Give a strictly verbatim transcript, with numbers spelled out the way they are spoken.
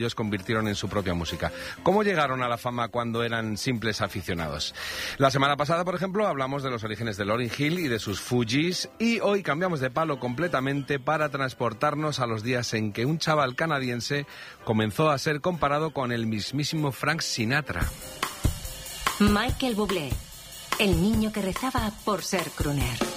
ellos convirtieron en su propia música. ¿Cómo llegaron a la fama cuando eran simples aficionados? La semana pasada, por ejemplo, hablamos de los orígenes de Lauryn Hill y de sus Fugees, y hoy cambiamos de palo completamente para transportarnos a los días en que un chaval canadiense comenzó a ser comparado con el mismísimo Frank Sinatra. Michael Bublé, el niño que rezaba por ser crooner.